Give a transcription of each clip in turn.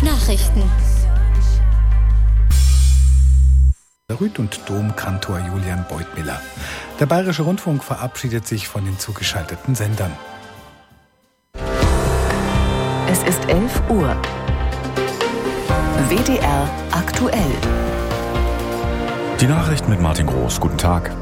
5 Nachrichten. Rüth und Domkantor Julian Beutmiller. Der Bayerische Rundfunk verabschiedet sich von den zugeschalteten Sendern. Es ist 11 Uhr. WDR aktuell. Die Nachrichten mit Martin Groß. Guten Tag.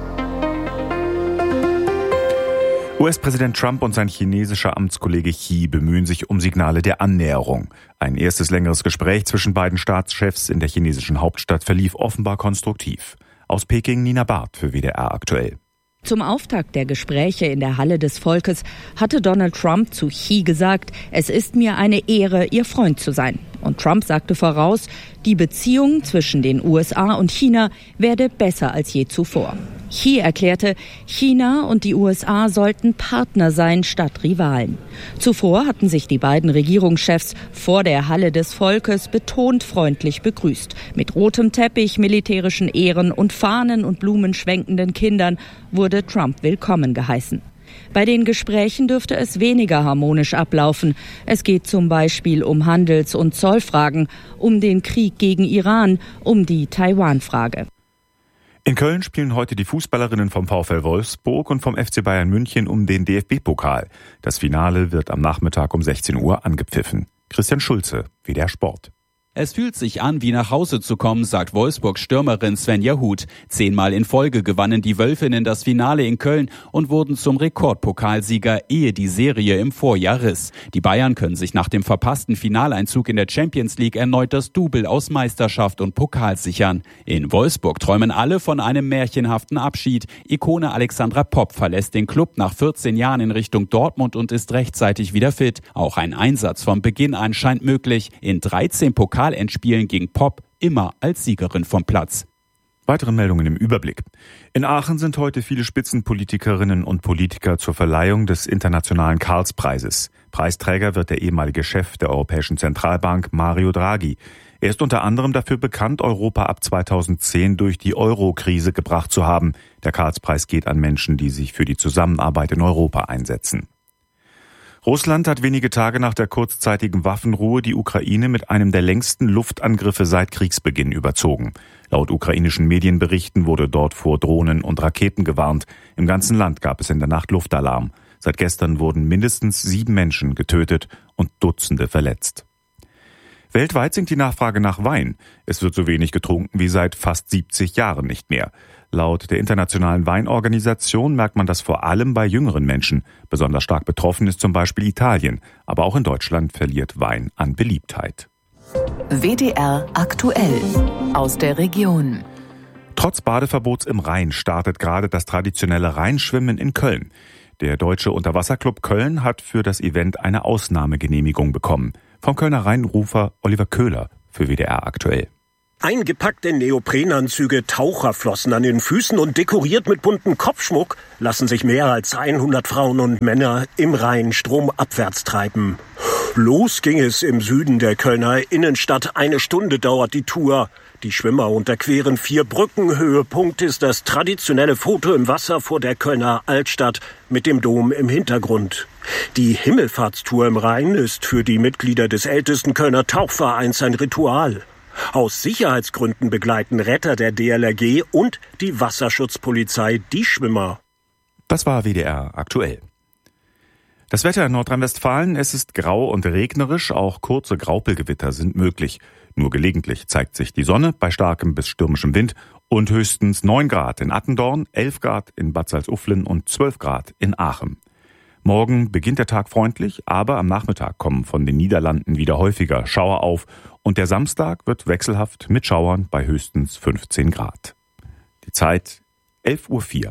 US-Präsident Trump und sein chinesischer Amtskollege Xi bemühen sich um Signale der Annäherung. Ein erstes längeres Gespräch zwischen beiden Staatschefs in der chinesischen Hauptstadt verlief offenbar konstruktiv. Aus Peking Nina Barth für WDR aktuell. Zum Auftakt der Gespräche in der Halle des Volkes hatte Donald Trump zu Xi gesagt, es ist mir eine Ehre, Ihr Freund zu sein. Und Trump sagte voraus, die Beziehung zwischen den USA und China werde besser als je zuvor. Xi erklärte, China und die USA sollten Partner sein statt Rivalen. Zuvor hatten sich die beiden Regierungschefs vor der Halle des Volkes betont freundlich begrüßt. Mit rotem Teppich, militärischen Ehren und Fahnen und Blumen schwenkenden Kindern wurde Trump willkommen geheißen. Bei den Gesprächen dürfte es weniger harmonisch ablaufen. Es geht zum Beispiel um Handels- und Zollfragen, um den Krieg gegen Iran, um die Taiwan-Frage. In Köln spielen heute die Fußballerinnen vom VfL Wolfsburg und vom FC Bayern München um den DFB-Pokal. Das Finale wird am Nachmittag um 16 Uhr angepfiffen. Christian Schulze, WDR Sport. Es fühlt sich an, wie nach Hause zu kommen, sagt Wolfsburg-Stürmerin Svenja Huth. 10-mal in Folge gewannen die Wölfinnen das Finale in Köln und wurden zum Rekordpokalsieger, ehe die Serie im Vorjahr riss. Die Bayern können sich nach dem verpassten Finaleinzug in der Champions League erneut das Double aus Meisterschaft und Pokal sichern. In Wolfsburg träumen alle von einem märchenhaften Abschied. Ikone Alexandra Popp verlässt den Klub nach 14 Jahren in Richtung Dortmund und ist rechtzeitig wieder fit. Auch ein Einsatz von Beginn an scheint möglich. In 13 Pokalendspielen ging Popp immer als Siegerin vom Platz. Weitere Meldungen im Überblick. In Aachen sind heute viele Spitzenpolitikerinnen und Politiker zur Verleihung des Internationalen Karlspreises. Preisträger wird der ehemalige Chef der Europäischen Zentralbank Mario Draghi. Er ist unter anderem dafür bekannt, Europa ab 2010 durch die Euro-Krise gebracht zu haben. Der Karlspreis geht an Menschen, die sich für die Zusammenarbeit in Europa einsetzen. Russland hat wenige Tage nach der kurzzeitigen Waffenruhe die Ukraine mit einem der längsten Luftangriffe seit Kriegsbeginn überzogen. Laut ukrainischen Medienberichten wurde dort vor Drohnen und Raketen gewarnt. Im ganzen Land gab es in der Nacht Luftalarm. Seit gestern wurden mindestens 7 Menschen getötet und Dutzende verletzt. Weltweit sinkt die Nachfrage nach Wein. Es wird so wenig getrunken wie seit fast 70 Jahren nicht mehr. Laut der Internationalen Weinorganisation merkt man das vor allem bei jüngeren Menschen. Besonders stark betroffen ist zum Beispiel Italien. Aber auch in Deutschland verliert Wein an Beliebtheit. WDR aktuell aus der Region. Trotz Badeverbots im Rhein startet gerade das traditionelle Rheinschwimmen in Köln. Der Deutsche Unterwasserclub Köln hat für das Event eine Ausnahmegenehmigung bekommen. Vom Kölner Rheinrufer Oliver Köhler für WDR aktuell. Eingepackt in Neoprenanzüge, Taucherflossen an den Füßen und dekoriert mit buntem Kopfschmuck lassen sich mehr als 100 Frauen und Männer im Rhein stromabwärts treiben. Los ging es im Süden der Kölner Innenstadt. 1 Stunde dauert die Tour. Die Schwimmer unterqueren 4 Brücken. Höhepunkt ist das traditionelle Foto im Wasser vor der Kölner Altstadt mit dem Dom im Hintergrund. Die Himmelfahrtstour im Rhein ist für die Mitglieder des ältesten Kölner Tauchvereins ein Ritual. Aus Sicherheitsgründen begleiten Retter der DLRG und die Wasserschutzpolizei die Schwimmer. Das war WDR aktuell. Das Wetter in Nordrhein-Westfalen, es ist grau und regnerisch, auch kurze Graupelgewitter sind möglich. Nur gelegentlich zeigt sich die Sonne bei starkem bis stürmischem Wind und höchstens 9 Grad in Attendorn, 11 Grad in Bad Salzuflen und 12 Grad in Aachen. Morgen beginnt der Tag freundlich, aber am Nachmittag kommen von den Niederlanden wieder häufiger Schauer auf und der Samstag wird wechselhaft mit Schauern bei höchstens 15 Grad. Die Zeit 11:04 Uhr.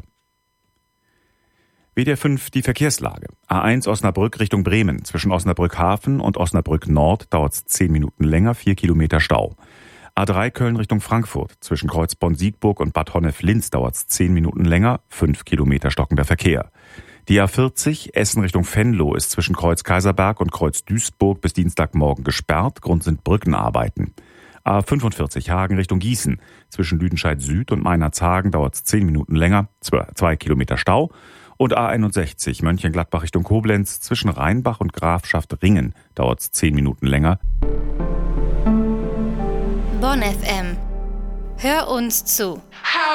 WDR 5 die Verkehrslage. A1 Osnabrück Richtung Bremen. Zwischen Osnabrück Hafen und Osnabrück Nord dauert es 10 Minuten länger, 4 Kilometer Stau. A3 Köln Richtung Frankfurt. Zwischen Kreuzborn-Siegburg und Bad Honnef-Linz dauert es 10 Minuten länger, 5 Kilometer stockender Verkehr. Die A40 Essen Richtung Venlo ist zwischen Kreuz Kaiserberg und Kreuz Duisburg bis Dienstagmorgen gesperrt. Grund sind Brückenarbeiten. A45 Hagen Richtung Gießen. Zwischen Lüdenscheid Süd und Meinerzhagen dauert es 10 Minuten länger, 2 Kilometer Stau. Und A61 Mönchengladbach Richtung Koblenz. Zwischen Rheinbach und Grafschaft Ringen dauert es 10 Minuten länger. Bonn FM. Hör uns zu.